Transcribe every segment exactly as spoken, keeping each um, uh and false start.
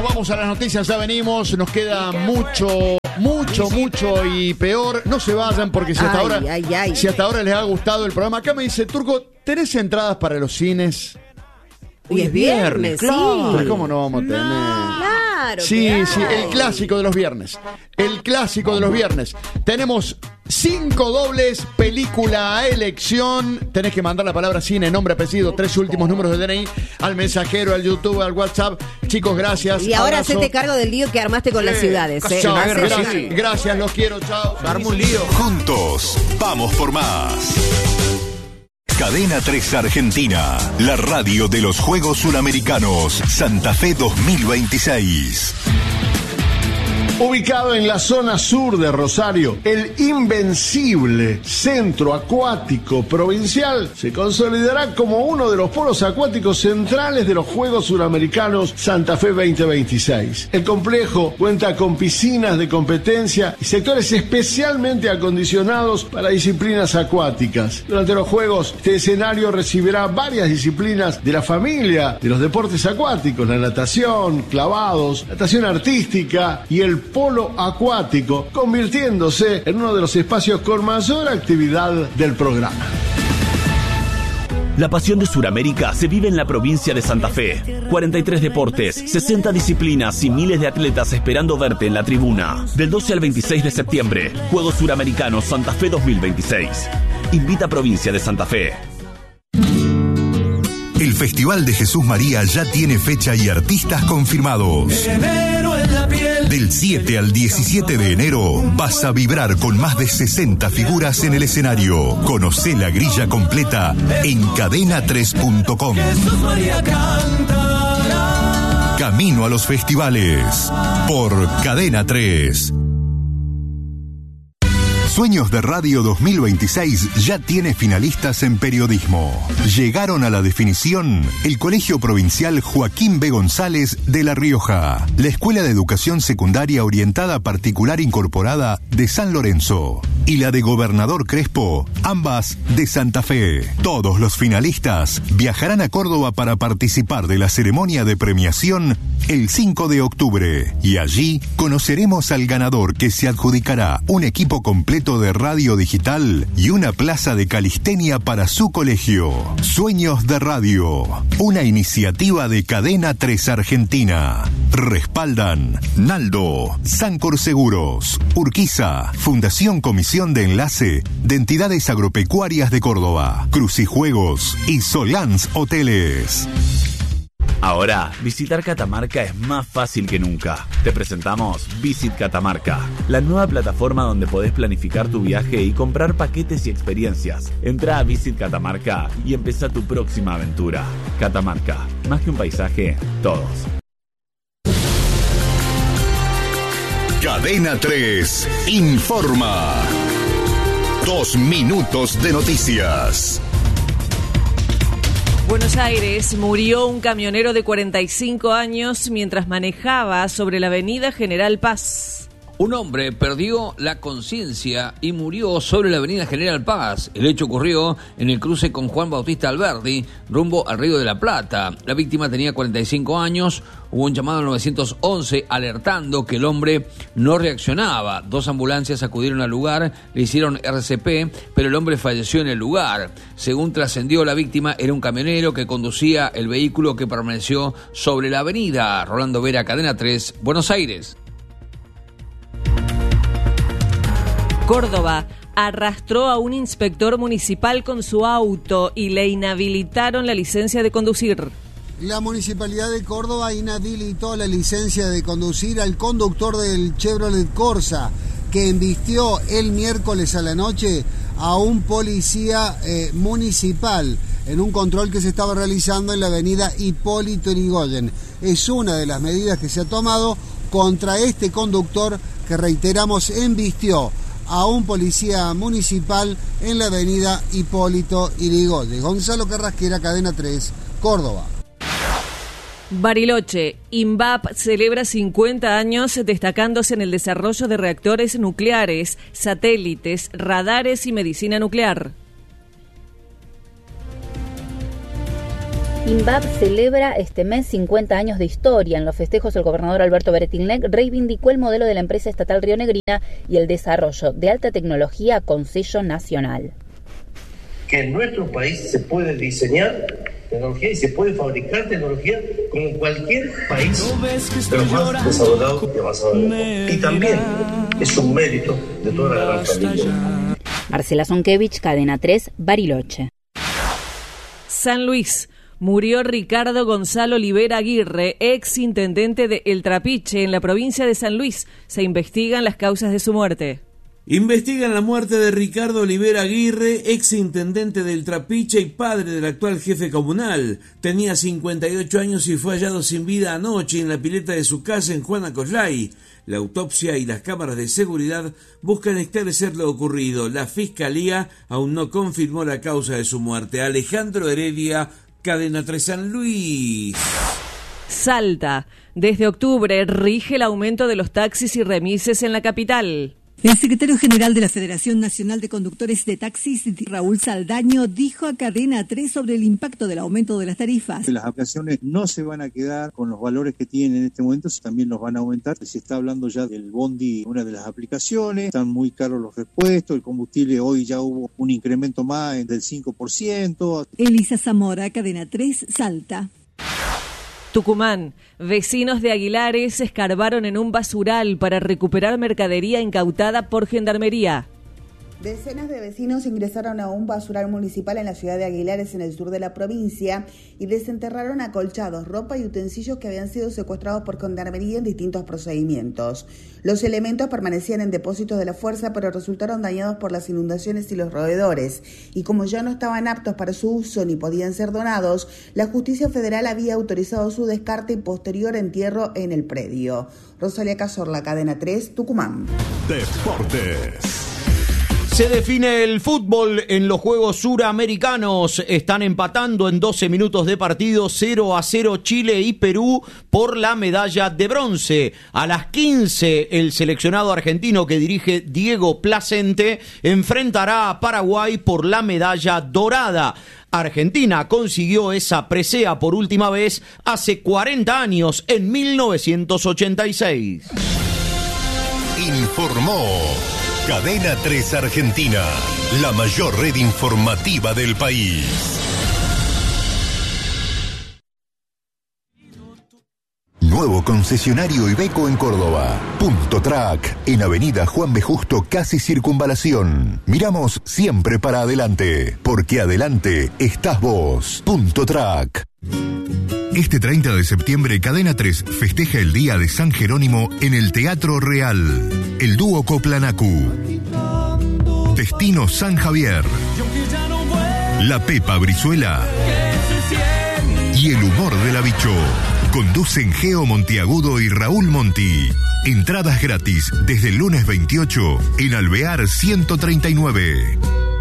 Vamos a las noticias, ya venimos, nos queda mucho, mucho, mucho y peor. No se vayan porque si hasta Ay, ahora ay, ay. si hasta ahora les ha gustado el programa. Acá me dice, Turco, ¿tenés entradas para los cines? Hoy es viernes, claro. sí. ¿Cómo no vamos a tener? Claro. Sí, que sí, hay. el clásico de los viernes. El clásico de los viernes. Tenemos cinco dobles, película a elección. Tenés que mandar la palabra cine, nombre, apellido, tres últimos números de D N I al mensajero, al YouTube, al WhatsApp. Chicos, gracias. Y ahora Abrazo. hacete cargo del lío que armaste con las ciudades. ¿eh? Chao, Hace- gracias, gracias, los quiero, chao. Arma un lío. Juntos, vamos por más. Cadena tres Argentina, la radio de los Juegos Suramericanos, Santa Fe dos mil veintiséis. Ubicado en la zona sur de Rosario, el invencible Centro Acuático Provincial se consolidará como uno de los polos acuáticos centrales de los Juegos Suramericanos Santa Fe veinte veintiséis. El complejo cuenta con piscinas de competencia y sectores especialmente acondicionados para disciplinas acuáticas. Durante los Juegos, este escenario recibirá varias disciplinas de la familia de los deportes acuáticos, la natación, clavados, natación artística y el polo acuático, convirtiéndose en uno de los espacios con mayor actividad del programa. La pasión de Sudamérica se vive en la provincia de Santa Fe. cuarenta y tres deportes, sesenta disciplinas y miles de atletas esperando verte en la tribuna. Del doce al veintiséis de septiembre, Juegos Suramericanos Santa Fe dos mil veintiséis. Invita a Provincia de Santa Fe. El Festival de Jesús María ya tiene fecha y artistas confirmados. Del siete al diecisiete de enero vas a vibrar con más de sesenta figuras en el escenario. Conocé la grilla completa en cadena tres punto com. Camino a los festivales por Cadena tres. Sueños de Radio dos mil veintiséis ya tiene finalistas en periodismo. Llegaron a la definición el Colegio Provincial Joaquín B. González de La Rioja, la Escuela de Educación Secundaria Orientada Particular Incorporada de San Lorenzo y la de Gobernador Crespo, ambas de Santa Fe. Todos los finalistas viajarán a Córdoba para participar de la ceremonia de premiación el cinco de octubre y allí conoceremos al ganador, que se adjudicará un equipo completo de radio digital y una plaza de calistenia para su colegio. Sueños de Radio, una iniciativa de Cadena tres Argentina. Respaldan Naldo, Sancor Seguros, Urquiza, Fundación Comisión de Enlace de Entidades Agropecuarias de Córdoba, Crucijuegos y Solans Hoteles. Ahora, visitar Catamarca es más fácil que nunca. Te presentamos Visit Catamarca, la nueva plataforma donde podés planificar tu viaje y comprar paquetes y experiencias. Entra a Visit Catamarca y empezá tu próxima aventura. Catamarca, más que un paisaje, todos. Cadena tres informa. Dos minutos de noticias. Buenos Aires, murió un camionero de cuarenta y cinco años mientras manejaba sobre la avenida General Paz. Un hombre perdió la conciencia y murió sobre la avenida General Paz. El hecho ocurrió en el cruce con Juan Bautista Alberdi, rumbo al Río de la Plata. La víctima tenía cuarenta y cinco años. Hubo un llamado al nueve once alertando que el hombre no reaccionaba. Dos ambulancias acudieron al lugar, le hicieron R C P, pero el hombre falleció en el lugar. Según trascendió, la víctima era un camionero que conducía el vehículo que permaneció sobre la avenida. Rolando Vera, Cadena tres, Buenos Aires. Córdoba arrastró a un inspector municipal con su auto y le inhabilitaron la licencia de conducir. La Municipalidad de Córdoba inhabilitó la licencia de conducir al conductor del Chevrolet Corsa, que embistió el miércoles a la noche a un policía eh, municipal en un control que se estaba realizando en la avenida Hipólito Yrigoyen. Es una de las medidas que se ha tomado contra este conductor que, reiteramos, embistió a un policía municipal en la avenida Hipólito Yrigoyen. Gonzalo Carrasquera, Cadena tres, Córdoba. Bariloche, INVAP celebra cincuenta años destacándose en el desarrollo de reactores nucleares, satélites, radares y medicina nuclear. INVAP celebra este mes cincuenta años de historia. En los festejos, el gobernador Alberto Beretilnec reivindicó el modelo de la empresa estatal rionegrina y el desarrollo de alta tecnología con sello nacional. Que en nuestro país se puede diseñar tecnología y se puede fabricar tecnología como en cualquier país de los más desarrollados y avanzados del mundo. Y también es un mérito de toda la gran familia. Marcela Zonkevich, Cadena tres, Bariloche. San Luis. Murió Ricardo Gonzalo Olivera Aguirre, ex intendente de El Trapiche, en la provincia de San Luis. Se investigan las causas de su muerte. Investigan la muerte de Ricardo Olivera Aguirre, ex intendente del Trapiche y padre del actual jefe comunal. Tenía cincuenta y ocho años y fue hallado sin vida anoche en la pileta de su casa en Juan Acoslay. La autopsia y las cámaras de seguridad buscan esclarecer lo ocurrido. La Fiscalía aún no confirmó la causa de su muerte. Alejandro Heredia, Cadena tres San Luis. Salta. Desde octubre rige el aumento de los taxis y remises en la capital. El secretario general de la Federación Nacional de Conductores de Taxis, Raúl Saldaño, dijo a Cadena tres sobre el impacto del aumento de las tarifas. Las aplicaciones no se van a quedar con los valores que tienen en este momento, también los van a aumentar. Se está hablando ya del bondi, una de las aplicaciones, están muy caros los repuestos, el combustible hoy ya hubo un incremento más del cinco por ciento. Elisa Zamora, Cadena tres, Salta. Tucumán. Vecinos de Aguilares escarbaron en un basural para recuperar mercadería incautada por Gendarmería. Decenas de vecinos ingresaron a un basural municipal en la ciudad de Aguilares, en el sur de la provincia, y desenterraron acolchados, ropa y utensilios que habían sido secuestrados por Gendarmería en distintos procedimientos. Los elementos permanecían en depósitos de la fuerza, pero resultaron dañados por las inundaciones y los roedores. Y como ya no estaban aptos para su uso ni podían ser donados, la justicia federal había autorizado su descarte y posterior entierro en el predio. Rosalia Cazorla, Cadena tres, Tucumán. Deportes. Se define el fútbol en los Juegos Suramericanos. Están empatando en doce minutos de partido, cero a cero Chile y Perú por la medalla de bronce. A las quince, el seleccionado argentino que dirige Diego Placente enfrentará a Paraguay por la medalla dorada. Argentina consiguió esa presea por última vez hace cuarenta años, en mil novecientos ochenta y seis. Informó Cadena tres Argentina, la mayor red informativa del país. Nuevo concesionario Iveco en Córdoba. Punto Track, en Avenida Juan B. Justo, casi Circunvalación. Miramos siempre para adelante, porque adelante estás vos. Punto Track. Este treinta de septiembre, Cadena tres festeja el Día de San Jerónimo en el Teatro Real. El dúo Coplanacu, Destino San Javier, La Pepa Brizuela y El Humor de la Bicho. Conducen Geo Montiagudo y Raúl Monti. Entradas gratis desde el lunes veintiocho en Alvear ciento treinta y nueve.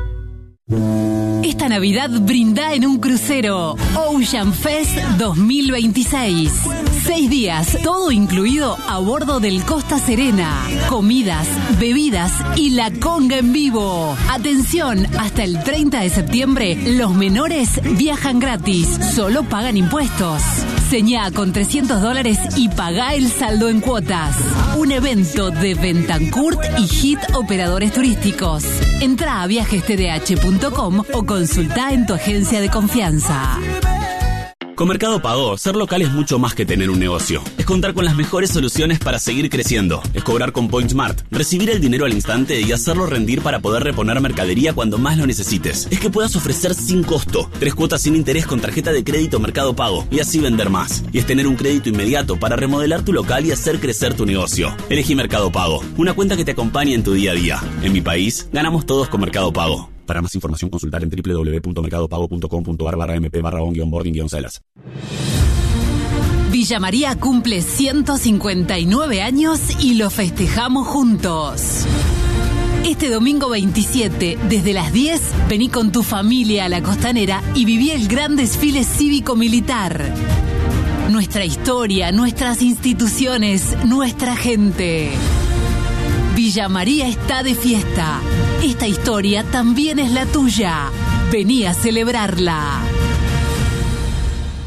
Esta Navidad brinda en un crucero. Ocean Fest dos mil veintiséis. Seis días, todo incluido a bordo del Costa Serena. Comidas, bebidas y la conga en vivo. Atención, hasta el treinta de septiembre, los menores viajan gratis. Solo pagan impuestos. Señá con trescientos dólares y pagá el saldo en cuotas. Un evento de Bentancourt y Hit Operadores Turísticos. Entrá a viajes t d h punto com o consultá en tu agencia de confianza. Con Mercado Pago, ser local es mucho más que tener un negocio. Es contar con las mejores soluciones para seguir creciendo. Es cobrar con PointSmart, recibir el dinero al instante y hacerlo rendir para poder reponer mercadería cuando más lo necesites. Es que puedas ofrecer sin costo, tres cuotas sin interés con tarjeta de crédito Mercado Pago y así vender más. Y es tener un crédito inmediato para remodelar tu local y hacer crecer tu negocio. Elegí Mercado Pago, una cuenta que te acompañe en tu día a día. En mi país, ganamos todos con Mercado Pago. Para más información, consultar en w w w punto mercado pago punto com punto a r barra m p barra on guion boarding guion celas. Villa María cumple ciento cincuenta y nueve años y lo festejamos juntos. Este domingo veintisiete, desde las diez, vení con tu familia a la Costanera y viví el gran desfile cívico-militar. Nuestra historia, nuestras instituciones, nuestra gente. Villa María está de fiesta. Esta historia también es la tuya. Vení a celebrarla.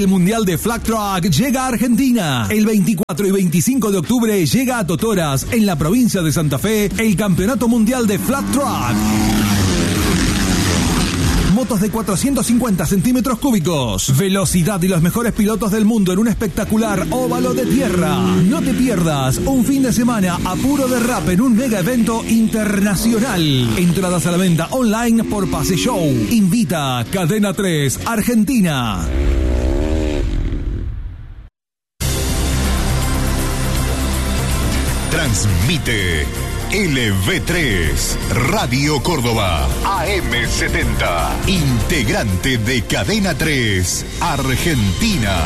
El Mundial de Flag Track llega a Argentina. El veinticuatro y veinticinco de octubre llega a Totoras, en la provincia de Santa Fe, el Campeonato Mundial de Flag Track. Motos de cuatrocientos cincuenta centímetros cúbicos, velocidad y los mejores pilotos del mundo en un espectacular óvalo de tierra. No te pierdas un fin de semana a puro derrape en un mega evento internacional. Entradas a la venta online por Pase Show. Invita Cadena tres Argentina. Transmite L V tres, Radio Córdoba, A M setenta, integrante de Cadena tres, Argentina.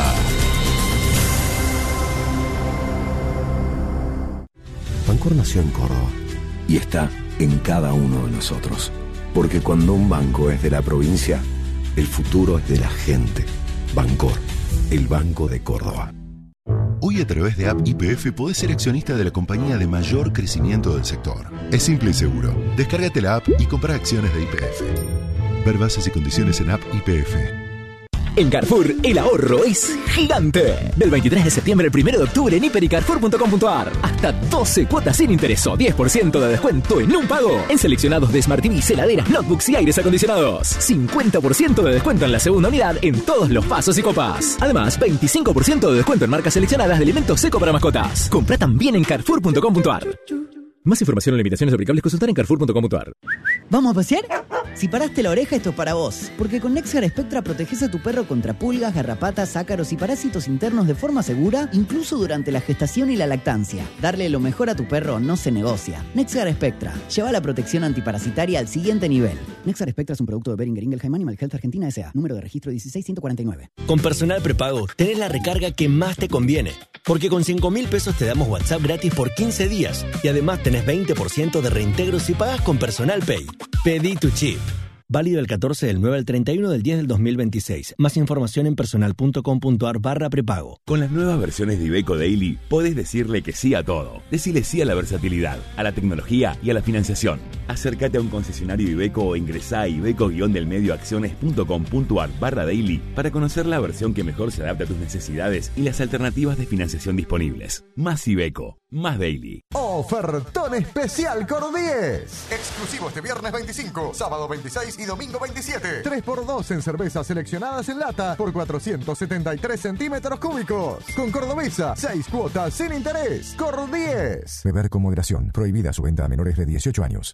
Bancor nació en Córdoba y está en cada uno de nosotros. Porque cuando un banco es de la provincia, el futuro es de la gente. Bancor, el Banco de Córdoba. Hoy a través de App Y P F podés ser accionista de la compañía de mayor crecimiento del sector. Es simple y seguro. Descárgate la app y compra acciones de Y P F. Ver bases y condiciones en App Y P F. En Carrefour, el ahorro es gigante. Del veintitrés de septiembre al primero de octubre en hiper y carrefour punto com punto a r. Hasta doce cuotas sin interés o diez por ciento de descuento en un pago. En seleccionados de Smart T V, heladeras, notebooks y aires acondicionados. cincuenta por ciento de descuento en la segunda unidad en todos los vasos y copas. Además, veinticinco por ciento de descuento en marcas seleccionadas de alimentos seco para mascotas. Comprá también en carrefour punto com punto a r. Más información o limitaciones aplicables consultar en carrefour punto com punto a r. ¿Vamos a pasear? Si paraste la oreja, esto es para vos. Porque con Nexar Spectra proteges a tu perro contra pulgas, garrapatas, ácaros y parásitos internos de forma segura, incluso durante la gestación y la lactancia. Darle lo mejor a tu perro no se negocia. Nexar Spectra. Lleva la protección antiparasitaria al siguiente nivel. Nexar Spectra es un producto de Boehringer Ingelheim Animal Health Argentina S A. Número de registro dieciséis ciento cuarenta y nueve. Con Personal Prepago tenés la recarga que más te conviene. Porque con cinco mil pesos te damos WhatsApp gratis por quince días. Y además tenés veinte por ciento de reintegro si pagas con Personal Pay. Pedí tu chip. Válido del catorce del nueve al treinta y uno del diez del dos mil veintiséis. Más información en personal punto com punto a r barra prepago. Con las nuevas versiones de Iveco Daily, podés decirle que sí a todo. Decile sí a la versatilidad, a la tecnología y a la financiación. Acércate a un concesionario Iveco o ingresá a iveco-delmedioacciones punto com punto a r barra daily para conocer la versión que mejor se adapta a tus necesidades y las alternativas de financiación disponibles. Más Iveco, más Daily. Ofertón especial Cordies. Exclusivo este viernes veinticinco, sábado veintiséis y domingo veintisiete. tres por dos en cervezas seleccionadas en lata por cuatrocientos setenta y tres centímetros cúbicos. Con Cordobesa, seis cuotas sin interés. Cordies. Beber con moderación. Prohibida su venta a menores de dieciocho años.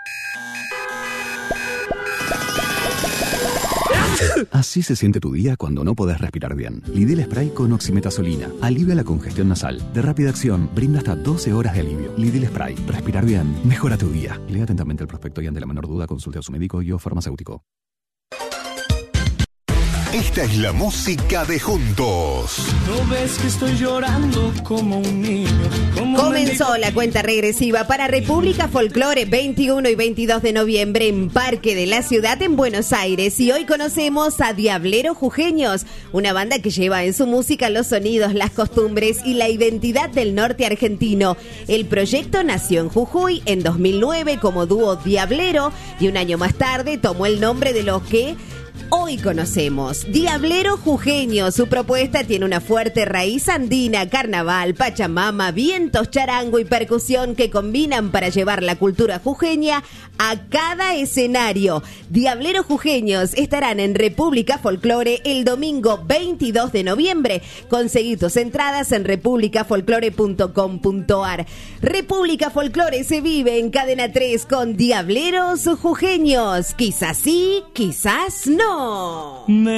Así se siente tu día cuando no podés respirar bien. Lidl Spray con oximetazolina. Alivia la congestión nasal. De rápida acción, brinda hasta doce horas de alivio. Lidl Spray. Respirar bien. Mejora tu día. Lea atentamente el prospecto y ante la menor duda consulte a su médico y o farmacéutico. Esta es la música de Juntos. No ves que estoy llorando como un niño. Como Comenzó la cuenta regresiva para República Folklore veintiuno y veintidós de noviembre en Parque de la Ciudad en Buenos Aires. Y hoy conocemos a Diablero Jujeños, una banda que lleva en su música los sonidos, las costumbres y la identidad del norte argentino. El proyecto nació en Jujuy en dos mil nueve como dúo Diablero y un año más tarde tomó el nombre de lo que hoy conocemos, Diablero Jujeño. Su propuesta tiene una fuerte raíz andina, carnaval, pachamama, vientos, charango y percusión que combinan para llevar la cultura jujeña a cada escenario. Diablero Jujeños estarán en República Folklore el domingo veintidós de noviembre. Conseguí tus entradas en república folklore punto com punto a r. República Folklore se vive en Cadena tres con Diableros Jujeños. Quizás sí, quizás no.